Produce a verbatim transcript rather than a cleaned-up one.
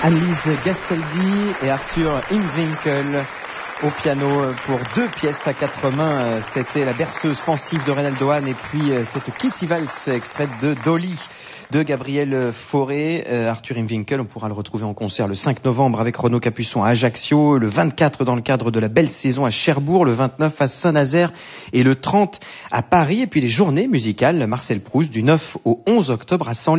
Annelise Gastaldi et Arthur Imwinkel au piano pour deux pièces à quatre mains. C'était la berceuse pensive de Reynaldo Hahn et puis cette Kitty Valse extraite de Dolly de Gabriel Fauré. Euh, Arthur Imwinkel, on pourra le retrouver en concert le cinq novembre avec Renaud Capuçon à Ajaccio, le vingt-quatre dans le cadre de la belle saison à Cherbourg, le vingt-neuf à Saint-Nazaire et le trente à Paris. Et puis les journées musicales Marcel Proust du neuf au onze octobre à Senlis.